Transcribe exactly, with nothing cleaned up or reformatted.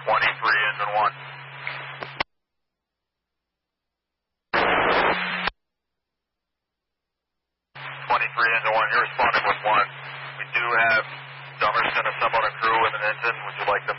twenty-three, engine one. twenty-three, engine one, you're responding with one. We do have Dummerston assembled a crew with an engine. Would you like to